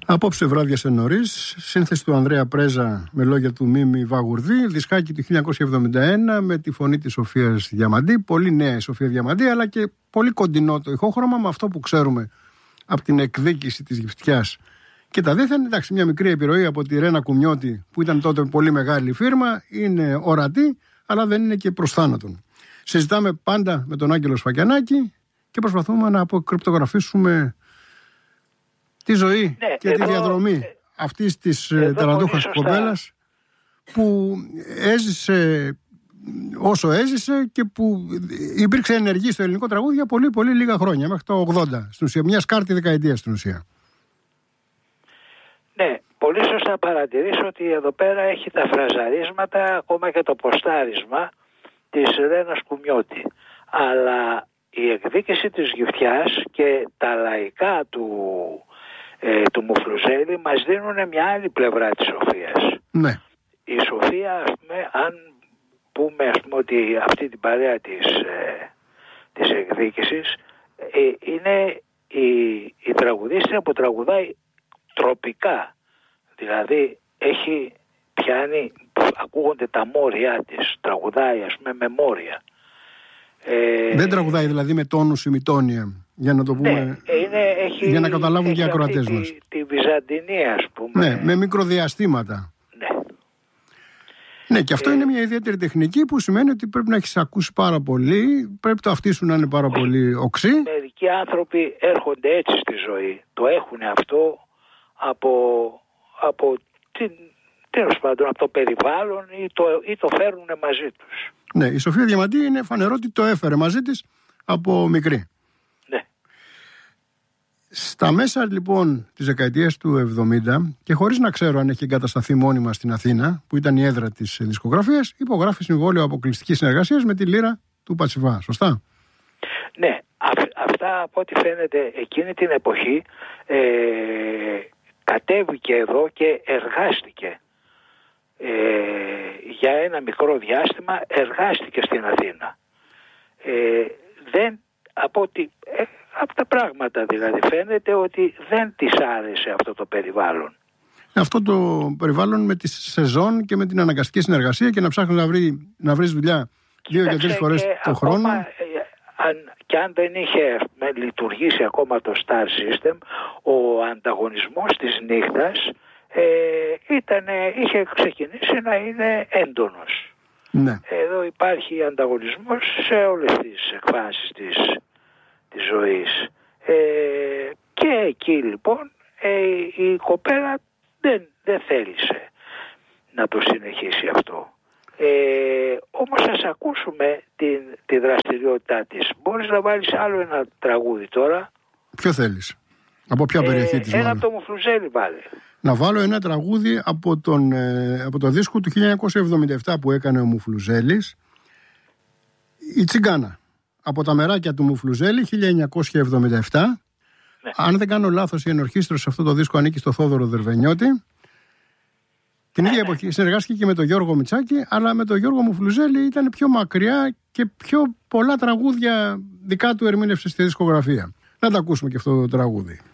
Απόψε βράδιασε νωρίς, σύνθεση του Ανδρέα Πρέζα με λόγια του Μίμη Βαγουρδί, δισκάκι του 1971 με τη φωνή της Σοφίας Διαμαντή, πολύ νέα η Σοφία Διαμαντή, αλλά και πολύ κοντινό το ηχόχρωμα με αυτό που ξέρουμε από την εκδίκηση της Γυφτιάς και τα δίθεν. Εντάξει, μια μικρή επιρροή από τη Ρένα Κουμιώτη που ήταν τότε πολύ μεγάλη φίρμα, είναι ορατή, αλλά δεν είναι και προς θάνατον. Συζητάμε πάντα με τον Άγγελο Σφακιανάκη και προσπαθούμε να αποκρυπτογραφήσουμε τη ζωή και τη διαδρομή αυτής της ταλαντούχας κοπέλας που έζησε όσο έζησε και που υπήρξε ενεργή στο ελληνικό τραγούδι για πολύ πολύ λίγα χρόνια, μέχρι το 80 στην ουσία, μια σκάρτη δεκαετία στην ουσία. Ναι, πολύ σωστά παρατηρήσω ότι εδώ πέρα έχει τα φραζαρίσματα, ακόμα και το ποστάρισμα της Ρένας Κουμιώτη. Αλλά η εκδίκηση της Γυφτιάς και τα λαϊκά του Μουφλουζέλη μας δίνουν μια άλλη πλευρά της Σοφίας. Ναι. Η Σοφία, ας πούμε, αν πούμε, ας πούμε, ότι αυτή την παρέα της εκδίκησης είναι η τραγουδίστρια που τραγουδάει τροπικά. Δηλαδή έχει πιάνει, ακούγονται τα μόρια της, τραγουδάει, ας πούμε, με μόρια. Δεν τραγουδάει δηλαδή με τόνους ημιτόνια, για να το πούμε, ναι, για να καταλάβουν και οι ακροατές μας. Τη Βυζαντινή, ας πούμε. Ναι, με μικροδιαστήματα. Ναι, και αυτό είναι μια ιδιαίτερη τεχνική που σημαίνει ότι πρέπει να έχεις ακούσει πάρα πολύ, πρέπει το αυτί σου να είναι πάρα πολύ οξύ. Μερικοί άνθρωποι έρχονται έτσι στη ζωή, το έχουν αυτό από τέλος πάντων, από το περιβάλλον ή το φέρουν μαζί τους. Ναι, η Σοφία Διαμαντή είναι φανερό ότι το έφερε μαζί της από μικρή. Ναι. Στα μέσα λοιπόν της δεκαετίας του 70 και χωρίς να ξέρω αν έχει εγκατασταθεί μόνιμα στην Αθήνα, που ήταν η έδρα της δισκογραφίας, υπογράφει συμβόλαιο αποκλειστικής συνεργασίας με τη Λύρα του Πατσιβά. Σωστά? Ναι, αυτά από ό,τι φαίνεται εκείνη την εποχή κατέβηκε εδώ και εργάστηκε. Για ένα μικρό διάστημα εργάστηκε στην Αθήνα. Δεν, από τα πράγματα δηλαδή φαίνεται ότι δεν της άρεσε αυτό το περιβάλλον. Αυτό το περιβάλλον με τη σεζόν και με την αναγκαστική συνεργασία και να ψάχνεις να βρεις δουλειά 2 και 3 φορές το χρόνο. Και αν δεν είχε λειτουργήσει ακόμα το Star System, ο ανταγωνισμός της νύχτας είχε ξεκινήσει να είναι έντονος. Ναι. Εδώ υπάρχει ανταγωνισμός σε όλες τις εκφάνσεις της ζωής. Και εκεί λοιπόν η κοπέλα δεν θέλησε να το συνεχίσει αυτό. Όμως ας ακούσουμε τη δραστηριότητά της. Μπορείς να βάλεις άλλο ένα τραγούδι τώρα? Ποιο θέλεις? Από ποια περιοχή της? Ένα από το Μουφλουζέλη βάλε. Να βάλω ένα τραγούδι από το δίσκο του 1977 που έκανε ο Μουφλουζέλης, η Τσιγκάνα. Από τα μεράκια του Μουφλουζέλη 1977. Ναι. Αν δεν κάνω λάθος, η ενορχήστρωση σε αυτό το δίσκο ανήκει στο Θόδωρο Δερβενιώτη. Την ίδια εποχή συνεργάστηκε και με τον Γιώργο Μητσάκη, αλλά με τον Γιώργο Μουφλουζέλη ήταν πιο μακριά και πιο πολλά τραγούδια δικά του ερμήνευσε στη δισκογραφία. Να τα ακούσουμε και αυτό το τραγούδι.